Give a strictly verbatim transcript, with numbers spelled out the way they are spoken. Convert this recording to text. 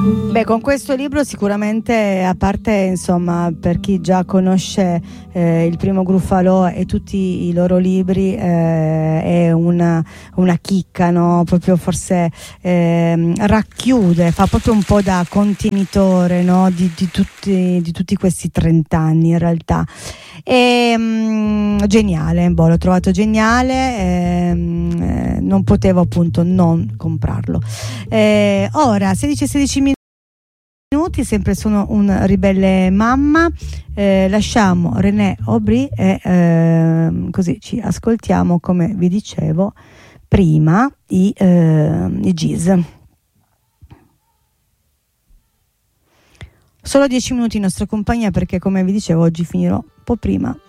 Beh, con questo libro sicuramente, a parte insomma per chi già conosce eh, il Primo Gruffalò e tutti i loro libri, eh, è una, una chicca, no? Proprio forse eh, racchiude, fa proprio un po' da contenitore, no? di, di, tutti, di tutti questi trent'anni in realtà. E, mh, geniale, boh, l'ho trovato geniale, ehm, eh, non potevo appunto non comprarlo. Eh, ora sedici e sedici minuti. Minuti, sempre sono un ribelle mamma, eh, lasciamo René Aubry e eh, così ci ascoltiamo, come vi dicevo prima, i, eh, i Gees. Solo dieci minuti in nostra compagnia, perché come vi dicevo oggi finirò un po' prima.